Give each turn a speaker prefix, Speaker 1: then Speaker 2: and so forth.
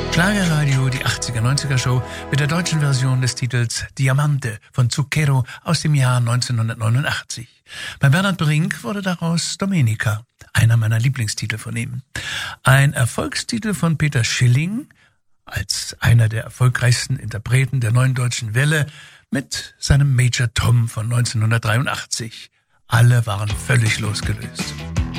Speaker 1: Schlagerradio, die 80er-90er-Show mit der deutschen Version des Titels Diamante von Zucchero aus dem Jahr 1989. Bei Bernhard Brink wurde daraus Domenica, einer meiner Lieblingstitel von ihm. Ein Erfolgstitel von Peter Schilling, als einer der erfolgreichsten Interpreten der Neuen Deutschen Welle, mit seinem Major Tom von 1983. Alle waren völlig losgelöst.